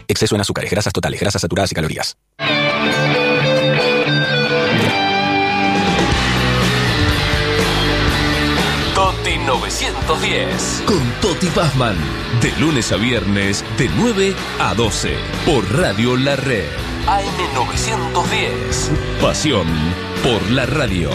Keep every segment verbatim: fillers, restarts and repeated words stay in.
Exceso en azúcares, grasas totales, grasas saturadas y calorías. Toti novecientos diez. Con Toti Pazman. De lunes a viernes, de nueve a doce. Por Radio La Red. A M novecientos diez. Pasión por la radio.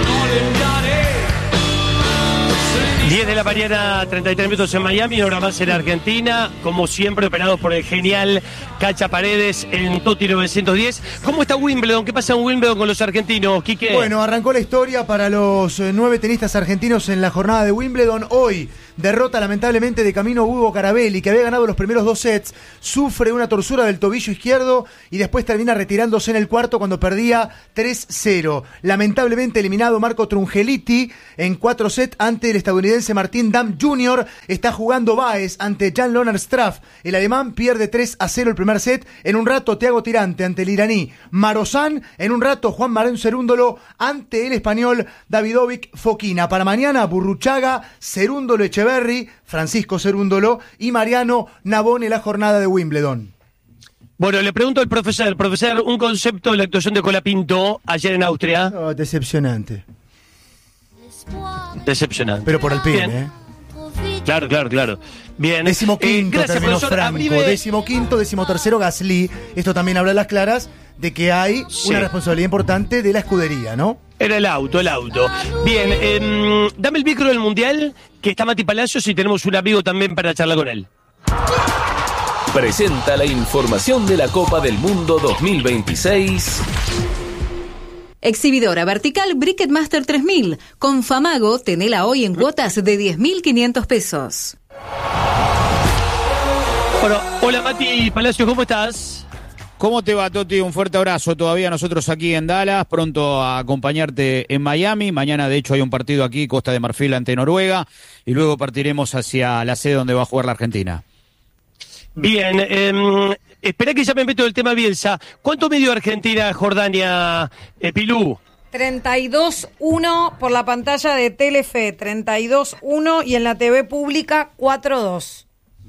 diez de la mañana, treinta y tres minutos en Miami, ahora más en Argentina, como siempre operados por el genial Cacha Paredes en Toti novecientos diez. ¿Cómo está Wimbledon? ¿Qué pasa en Wimbledon con los argentinos, Quique? Bueno, arrancó la historia para los eh, nueve tenistas argentinos en la jornada de Wimbledon. Hoy, derrota lamentablemente de camino Hugo Carabelli, que había ganado los primeros dos sets, sufre una torsura del tobillo izquierdo y después termina retirándose en el cuarto cuando perdía tres cero. Lamentablemente eliminado Marco Trungeliti en cuatro sets ante el estadounidense Martín Damm junior Está jugando Baez ante Jan-Lennard Straff. El alemán pierde tres a cero el primer set. En un rato Thiago Tirante ante el iraní Marozán. En un rato Juan Marén Cerúndolo ante el español Davidovic Fokina. Para mañana Burruchaga, Cerúndolo Echeverry, Francisco Cerúndolo y Mariano Navone la jornada de Wimbledon. Bueno, le pregunto al profesor, profesor, un concepto de la actuación de Colapinto ayer en Austria. Oh, decepcionante. Decepcionante. Pero por el pin, ¿eh? Claro, claro, claro. Bien. Décimo quinto eh, gracias, terminó profesor. Franco, Abrime... décimo quinto, décimo tercero Gasly. Esto también habla a las claras de que hay Sí. una responsabilidad importante de la escudería, ¿no? Era el auto, el auto. Bien, eh, dame el micro del Mundial, que está Mati Palacios y tenemos un amigo también para charlar con él. Presenta la información de la Copa del Mundo dos mil veintiséis. Exhibidora vertical Briquet Master tres mil. Con Famago, tenela hoy en cuotas de diez mil quinientos pesos. Bueno, hola Mati Palacios, ¿cómo estás? ¿Cómo te va, Toti? Un fuerte abrazo. Todavía nosotros aquí en Dallas, pronto a acompañarte en Miami. Mañana, de hecho, hay un partido aquí, Costa de Marfil ante Noruega, y luego partiremos hacia la sede donde va a jugar la Argentina. Bien, eh, espera que ya me meto el tema Bielsa. ¿Cuánto midió Argentina, Jordania, eh, Pilú? treinta y dos uno por la pantalla de Telefe, treinta y dos uno y en la T V pública cuatro dos.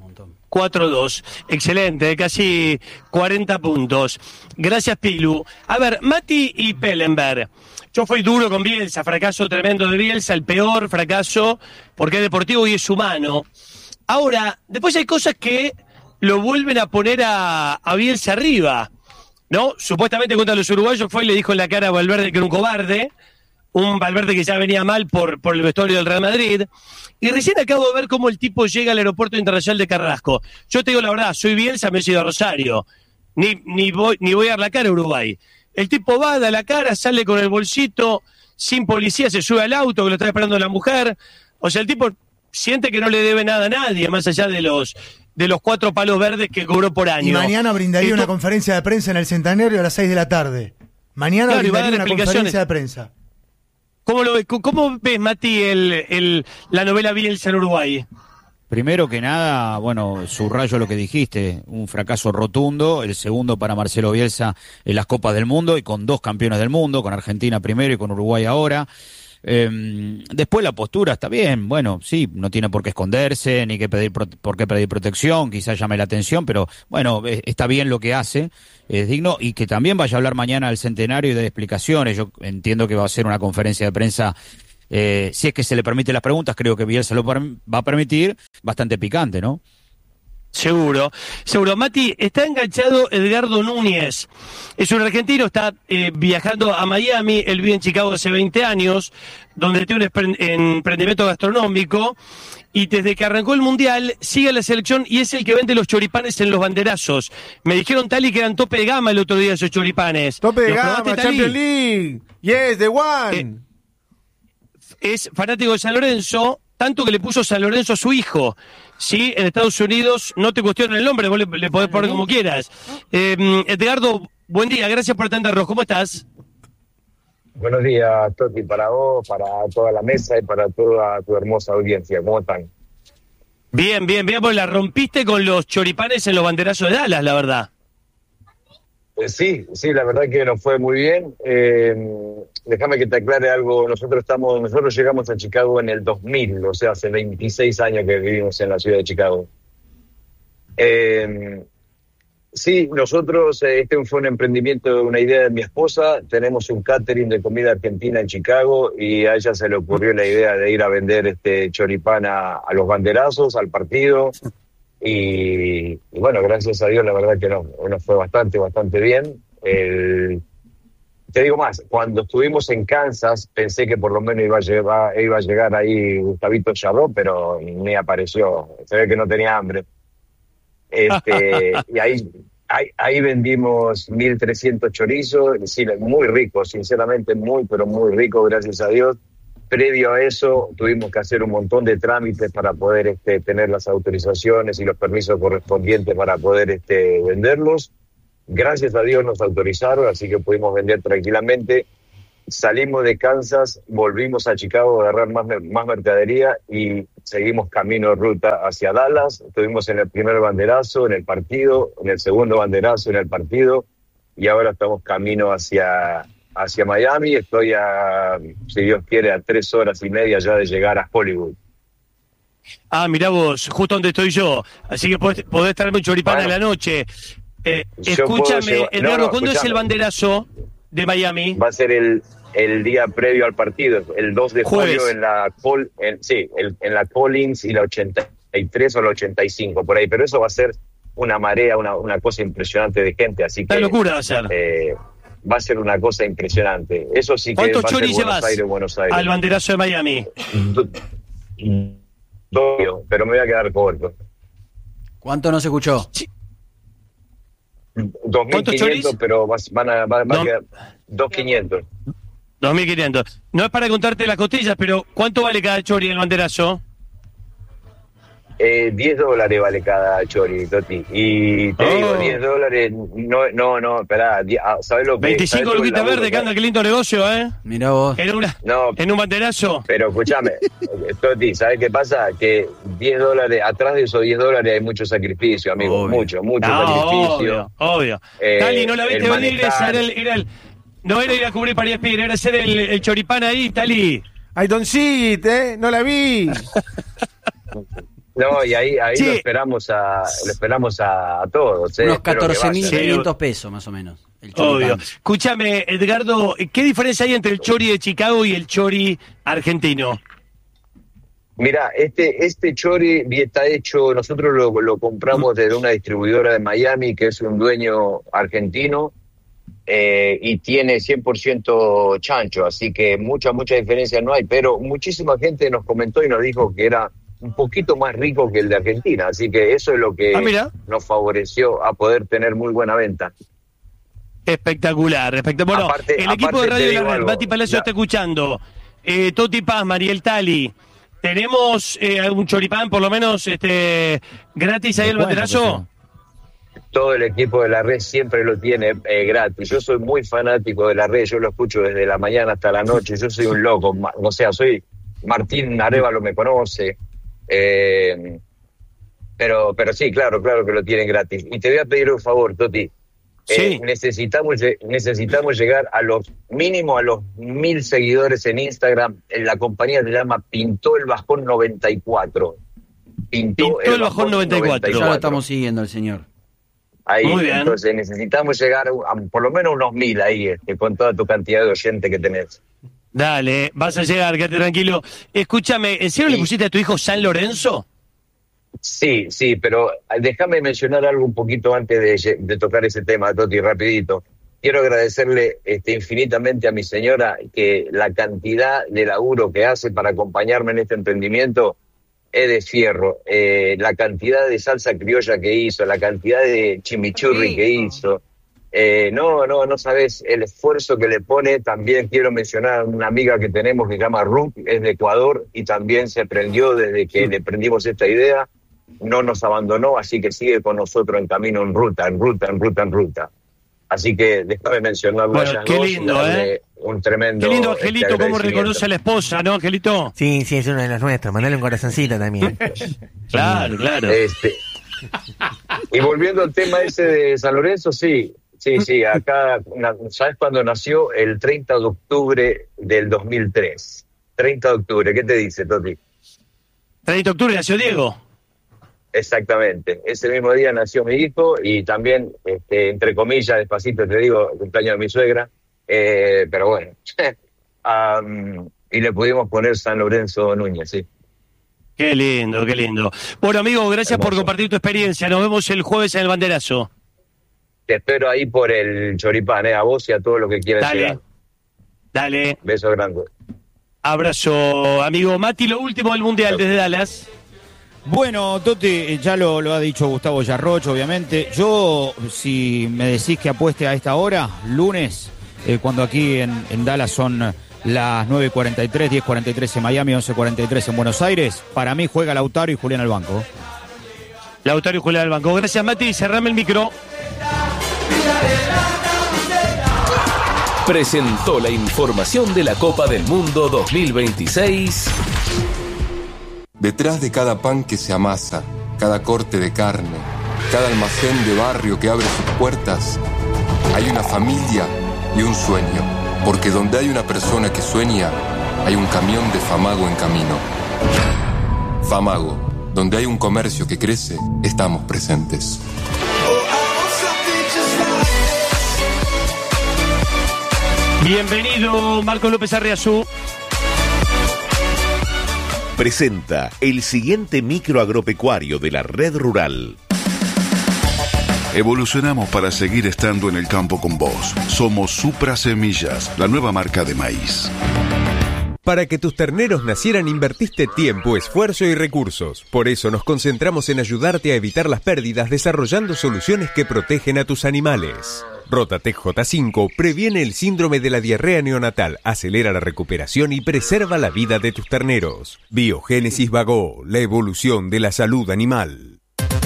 cuatro dos. Excelente, casi cuarenta puntos. Gracias, Pilu. A ver, Mati y Pellenberg. Yo fui duro con Bielsa, fracaso tremendo de Bielsa, el peor fracaso, porque es deportivo y es humano. Ahora, después hay cosas que lo vuelven a poner a, a Bielsa arriba, ¿no? Supuestamente contra los uruguayos fue y le dijo en la cara a Valverde que era un cobarde, un Valverde que ya venía mal por, por el vestuario del Real Madrid. Y recién acabo de ver cómo el tipo llega al aeropuerto internacional de Carrasco. Yo te digo la verdad, soy Bielsa, me he ido a Rosario. Ni, ni, voy, ni voy a dar la cara a Uruguay. El tipo va, da la cara, sale con el bolsito, sin policía, se sube al auto que lo está esperando la mujer. O sea, el tipo siente que no le debe nada a nadie, más allá de los de los cuatro palos verdes que cobró por año. Y mañana brindaría Esto... una conferencia de prensa en el Centenario a las seis de la tarde. Mañana claro, brindaría una conferencia de prensa. ¿Cómo, lo ves, ¿Cómo ves, Mati, el, el, la novela Bielsa en Uruguay? Primero que nada, bueno, subrayo lo que dijiste, un fracaso rotundo, el segundo para Marcelo Bielsa en las Copas del Mundo y con dos campeones del mundo, con Argentina primero y con Uruguay ahora. Eh, después la postura está bien, bueno, sí, no tiene por qué esconderse, ni que pedir por qué pedir protección, quizás llame la atención, pero bueno, está bien lo que hace, es digno, y que también vaya a hablar mañana al Centenario y de explicaciones. Yo entiendo que va a ser una conferencia de prensa, eh, si es que se le permite las preguntas, creo que Bielsa lo va a permitir, bastante picante, ¿no? Seguro, seguro. Mati, está enganchado Edgardo Núñez. Es un argentino, está eh, viajando a Miami, él vive en Chicago hace veinte años, donde tiene un emprendimiento gastronómico, y desde que arrancó el Mundial sigue la selección y es el que vende los choripanes en los banderazos. Me dijeron, Tali, que eran tope de gama el otro día esos choripanes. Tope de gama, probaste, Champions League. Yes, the one. Eh, es fanático de San Lorenzo, tanto que le puso San Lorenzo a su hijo. Sí, en Estados Unidos, no te cuestionan el nombre, vos le, le podés poner como quieras. Eh, Edgardo, buen día, gracias por atendernos. ¿Cómo estás? Buenos días, Toti, para vos, para toda la mesa y para toda tu hermosa audiencia. ¿Cómo están? Bien, bien, bien, pues la rompiste con los choripanes en los banderazos de Dallas, la verdad. Eh, sí, sí, la verdad que nos fue muy bien. Eh, déjame que te aclare algo. Nosotros estamos, nosotros llegamos a Chicago en el dos mil, o sea, hace veintiséis años que vivimos en la ciudad de Chicago. Eh, Sí, nosotros, eh, este fue un emprendimiento, una idea de mi esposa. Tenemos un catering de comida argentina en Chicago y a ella se le ocurrió la idea de ir a vender este choripán a, a los banderazos, al partido. Y, y bueno, gracias a Dios, la verdad que no, nos fue bastante, bastante bien. El, te digo más, cuando estuvimos en Kansas pensé que por lo menos iba a llegar, iba a llegar ahí Gustavito Charrot, pero ni apareció. Se ve que no tenía hambre. Este, y ahí, ahí, ahí vendimos mil trescientos chorizos, sí, muy ricos, sinceramente muy, pero muy ricos, gracias a Dios. Previo a eso tuvimos que hacer un montón de trámites para poder este, tener las autorizaciones y los permisos correspondientes para poder este, venderlos. Gracias a Dios nos autorizaron, así que pudimos vender tranquilamente. Salimos de Kansas, volvimos a Chicago a agarrar más, más mercadería y seguimos camino de ruta hacia Dallas. Estuvimos en el primer banderazo, en el partido, en el segundo banderazo, en el partido, y ahora estamos camino hacia, hacia Miami. Estoy a, si Dios quiere, a tres horas y media ya de llegar a Hollywood. Ah, mirá vos, justo donde estoy yo, así que podés, podés traerme un choripán bueno, a la noche. Eh, escúchame, Eduardo, no, no, ¿cuándo es el banderazo de Miami? Va a ser el, el día previo al partido, el dos de Jueves. julio en la Col, en, sí, el, en la Collins y la ochenta y tres o la ochenta y cinco, por ahí, pero eso va a ser una marea, una, una cosa impresionante de gente, así que... La locura va a ser. Eh, va a ser una cosa impresionante. Eso sí que va a ser choris Buenos llevas Aires, Buenos Aires. al banderazo de Miami? Dos, pero me voy a quedar corto. ¿Cuánto no se escuchó? Sí. dos mil quinientos, pero van a, van a, va a quedar dos mil quinientos. dos mil quinientos. No es para contarte las costillas, pero ¿cuánto vale cada chori en el banderazo? Eh, diez dólares vale cada chori, Toti. Y te oh. digo, diez dólares, no, no, no, esperá, ¿sabes lo que? veinticinco luquitas verdes, que anda, qué lindo negocio, ¿eh? Mirá vos. En, una, no, en un banderazo. Pero escúchame, Toti, ¿sabes qué pasa? Que diez dólares, atrás de esos diez dólares hay mucho sacrificio, amigo, Obvio. mucho, mucho no, sacrificio. Obvio, obvio. Eh, Tali, no la viste venir, esa era el, era el... No era ir a cubrir para E S P N, era hacer el, el choripán ahí, Tali. I don't see it, ¿eh? No la vi. No, y ahí, ahí Sí. lo esperamos a, lo esperamos a, a todos. ¿eh? Unos Espero que catorce mil vayan. quinientos pesos más o menos. El Obvio. choripán. Escúchame, Edgardo, ¿qué diferencia hay entre el chori de Chicago y el chori argentino? Mira, este, este chori está hecho, nosotros lo, lo compramos desde una distribuidora de Miami, que es un dueño argentino, eh, y tiene cien por ciento chancho, así que mucha, mucha diferencia no hay, pero muchísima gente nos comentó y nos dijo que era un poquito más rico que el de Argentina, así que eso es lo que Ah, mira. nos favoreció a poder tener muy buena venta. Espectacular, espectacular. Bueno, Aparte- el equipo aparte de te Radio digo La Red, algo, Bati Palacio la- está escuchando. Eh, Toti Paz, Mariel Tali. ¿Tenemos eh, un choripán por lo menos este gratis ahí el Bueno, banderazo? Todo el equipo de la red siempre lo tiene eh, gratis. Yo soy muy fanático de la red, yo lo escucho desde la mañana hasta la noche, yo soy un loco, ma- o sea, soy Martín Arévalo me conoce, eh, pero pero sí, claro, claro que lo tienen gratis. Y te voy a pedir un favor, Toti. Eh, Sí. necesitamos lle- necesitamos llegar a los mínimo a los mil seguidores en Instagram. En la compañía se llama Pintó el Bajón noventa y cuatro. Pintó el Bajón noventa y cuatro. Ya lo estamos siguiendo el señor. Ahí, Muy bien. entonces necesitamos llegar a, a por lo menos unos mil ahí, este, con toda tu cantidad de oyentes que tenés. Dale, vas a llegar, quédate tranquilo. Escúchame, ¿en serio le Sí. pusiste a tu hijo San Lorenzo? Sí, sí, pero déjame mencionar algo un poquito antes de, lle- de tocar ese tema, Toti, rapidito. Quiero agradecerle este, infinitamente a mi señora que la cantidad de laburo que hace para acompañarme en este emprendimiento es de fierro. Eh, la cantidad de salsa criolla que hizo, la cantidad de chimichurri que hizo. Eh, no, no, no sabes el esfuerzo que le pone. También quiero mencionar a una amiga que tenemos que se llama Ruth, es de Ecuador y también se prendió desde que le prendimos esta idea. No nos abandonó, así que sigue con nosotros en camino, en ruta, en ruta, en ruta, en ruta. Así que déjame mencionarlo Bueno, a ellas qué dos, lindo, darle ¿eh? un tremendo Qué lindo, este, Angelito, cómo agradecimiento. reconoce a la esposa, ¿no, Angelito? Sí, sí, es uno de los nuestros. Mandale un corazoncito también. Claro, claro. Este, y volviendo al tema ese de San Lorenzo, sí, sí, sí, acá, na- ¿sabes cuándo nació? El treinta de octubre del dos mil tres. treinta de octubre, ¿qué te dice, Toti? treinta de octubre nació Diego. Exactamente. Ese mismo día nació mi hijo y también, este, entre comillas, despacito te digo, el cumpleaños de mi suegra. Eh, pero bueno, um, y le pudimos poner San Lorenzo Núñez, sí. Qué lindo, qué lindo. Bueno, amigo, gracias Hermoso. por compartir tu experiencia. Nos vemos el jueves en el banderazo. Te espero ahí por el choripán, ¿eh? A vos y a todos los que quieran Dale. llegar. Dale. Beso grande. Abrazo, amigo. Mati, lo último del Mundial desde Dallas. Bueno, Toti, ya lo, lo ha dicho Gustavo Yarroch, obviamente. Yo, si me decís que apueste a esta hora, lunes, eh, cuando aquí en, en Dallas son las nueve cuarenta y tres, diez cuarenta y tres en Miami, once cuarenta y tres en Buenos Aires, para mí juega Lautaro y Julián al banco. Lautaro y Julián al banco. Gracias, Mati. Cerrame el micro. Presentó la información de la Copa del Mundo dos mil veintiséis. Detrás de cada pan que se amasa, cada corte de carne, cada almacén de barrio que abre sus puertas, hay una familia y un sueño. Porque donde hay una persona que sueña, hay un camión de Famago en camino. Famago, donde hay un comercio que crece, estamos presentes. Bienvenido, Marco López Arriazú. Presenta el siguiente micro agropecuario de la Red Rural. Evolucionamos para seguir estando en el campo con vos. Somos Supra Semillas, la nueva marca de maíz. Para que tus terneros nacieran invertiste tiempo, esfuerzo y recursos. Por eso nos concentramos en ayudarte a evitar las pérdidas desarrollando soluciones que protegen a tus animales. Rotatec J cinco previene el síndrome de la diarrea neonatal, acelera la recuperación y preserva la vida de tus terneros. Biogénesis Bagó, la evolución de la salud animal.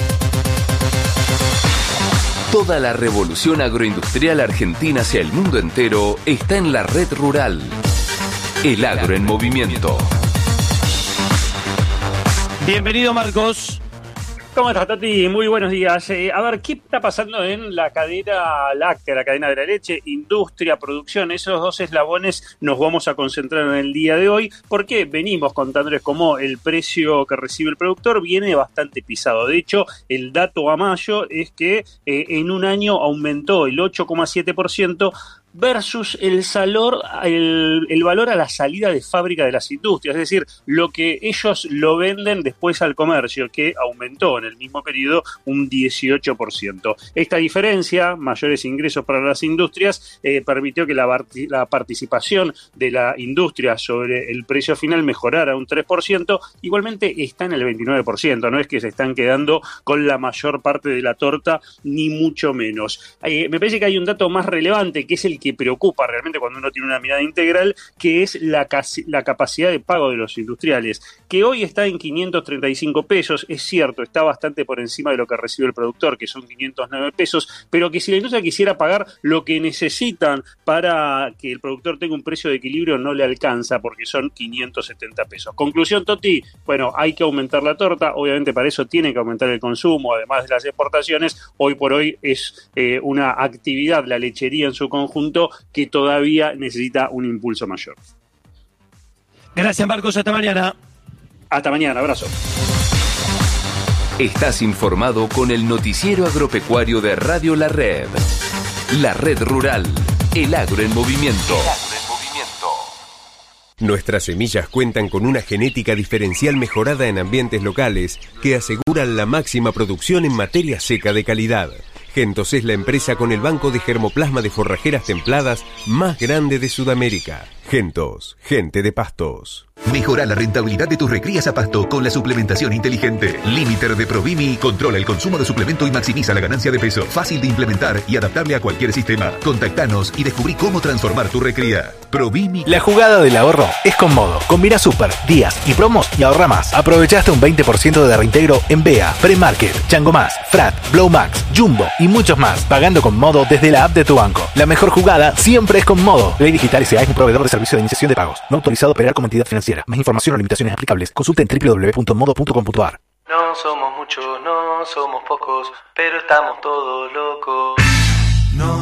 Toda la revolución agroindustrial argentina hacia el mundo entero está en la Red Rural. El agro en movimiento. Bienvenido, Marcos. ¿Cómo estás, Tati? Muy buenos días. Eh, a ver, ¿qué está pasando en la cadena láctea, la cadena de la leche, industria, producción? Esos dos eslabones nos vamos a concentrar en el día de hoy, porque venimos contándoles cómo el precio que recibe el productor viene bastante pisado. De hecho, el dato a mayo es que eh, en un año aumentó el ocho coma siete por ciento versus el, salor, el, el valor a la salida de fábrica de las industrias, es decir, lo que ellos lo venden después al comercio, que aumentó en el mismo periodo un dieciocho por ciento. Esta diferencia, mayores ingresos para las industrias, eh, permitió que la, la participación de la industria sobre el precio final mejorara un tres por ciento, igualmente está en el veintinueve por ciento, no es que se están quedando con la mayor parte de la torta, ni mucho menos. Eh, me parece que hay un dato más relevante, que es el que preocupa realmente cuando uno tiene una mirada integral, que es la, la capacidad de pago de los industriales, que hoy está en quinientos treinta y cinco pesos, es cierto, está bastante por encima de lo que recibe el productor, que son quinientos nueve pesos, pero que si la industria quisiera pagar lo que necesitan para que el productor tenga un precio de equilibrio, no le alcanza, porque son quinientos setenta pesos. Conclusión, Toti, bueno, hay que aumentar la torta, obviamente para eso tiene que aumentar el consumo, además de las exportaciones. Hoy por hoy es eh, una actividad, la lechería en su conjunto, que todavía necesita un impulso mayor. Gracias, Marcos. Hasta mañana. Hasta mañana. Abrazo. Estás informado con el noticiero agropecuario de Radio La Red. La Red Rural. El agro en movimiento. Nuestras semillas cuentan con una genética diferencial mejorada en ambientes locales que aseguran la máxima producción en materia seca de calidad. Gentos es la empresa con el banco de germoplasma de forrajeras templadas más grande de Sudamérica. Gentos, gente de pastos. Mejora la rentabilidad de tus recrías a pasto con la suplementación inteligente. Limiter de Provimi controla el consumo de suplemento y maximiza la ganancia de peso. Fácil de implementar y adaptable a cualquier sistema. Contactanos y descubrí cómo transformar tu recría. Provimi. La jugada del ahorro es con Modo. Combina super, días y promos y ahorra más. Aprovechaste un veinte por ciento de reintegro en Bea, Premarket, Chango Más, Frat, Blow Max, Jumbo y muchos más. Pagando con Modo desde la app de tu banco. La mejor jugada siempre es con Modo. Ley Digital S A es un proveedor de servicio de iniciación de pagos. No autorizado a operar como entidad financiera. Más información o limitaciones aplicables. Consulta en doble u doble u doble u punto modo punto com punto a r. No somos muchos, no somos pocos, pero estamos todos locos. No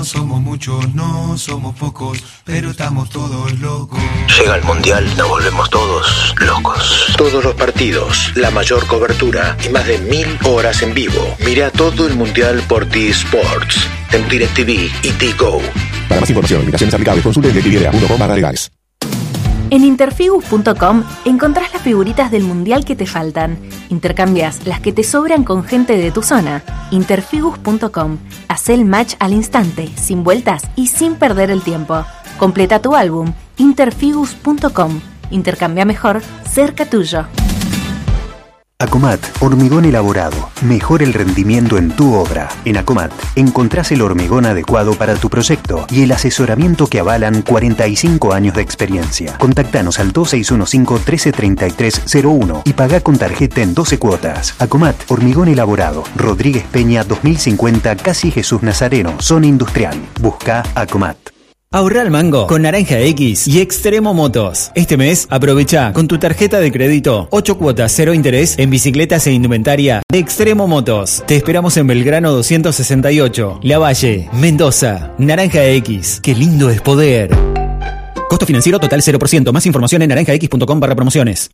somos muchos, no somos pocos, pero estamos todos locos. Llega el Mundial, nos volvemos todos locos. Todos los partidos, la mayor cobertura y más de mil horas en vivo. Mira todo el Mundial por T-Sports, en DirecTV y T-Go. Para más información, invitaciones aplicables, consulte en directv punto com barra legales. En interfigus punto com encontrás las figuritas del mundial que te faltan. Intercambias las que te sobran con gente de tu zona. interfigus punto com. Haz el match al instante, sin vueltas y sin perder el tiempo. Completa tu álbum. interfigus punto com. Intercambia mejor, cerca tuyo. Acomat, hormigón elaborado. Mejora el rendimiento en tu obra. En Acomat encontrás el hormigón adecuado para tu proyecto y el asesoramiento que avalan cuarenta y cinco años de experiencia. Contactanos al dos seis uno cinco, uno tres tres tres cero uno y pagá con tarjeta en doce cuotas. Acomat, hormigón elaborado. Rodríguez Peña dos mil cincuenta, Casi Jesús Nazareno, zona industrial. Busca Acomat. Ahorra al mango con Naranja X y Extremo Motos. Este mes aprovecha con tu tarjeta de crédito ocho cuotas cero interés en bicicletas e indumentaria de Extremo Motos. Te esperamos en Belgrano doscientos sesenta y ocho, Lavalle, Mendoza. Naranja X, qué lindo es poder. Costo financiero total cero por ciento. Más información en naranja x punto com barra promociones.